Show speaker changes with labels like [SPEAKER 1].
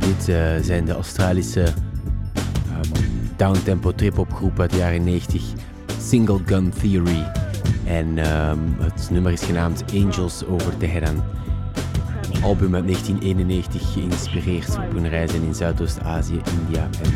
[SPEAKER 1] Dit zijn de Australische downtempo trip-hop groep uit de jaren 90, Single Gun Theory. En het nummer is genaamd Angels Over Tehran. Album uit 1991, geïnspireerd op hun reizen in Zuidoost-Azië, India en